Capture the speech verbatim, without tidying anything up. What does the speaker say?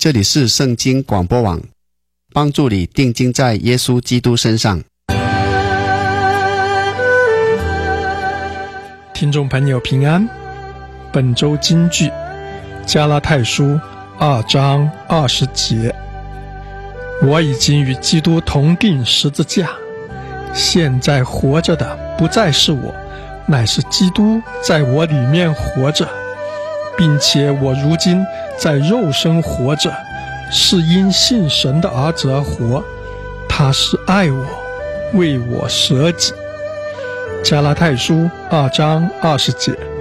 这里是圣经广播网，帮助你定睛在耶稣基督身上。 听众朋友平安，本周金句加拉太书二章二十节，我已经与基督同定十字架，现在活着的不再是我，乃是基督在我里面活着，并且我如今在肉身活着，是因信神的儿子而活，他是爱我，为我舍己。加拉太书二章二十节。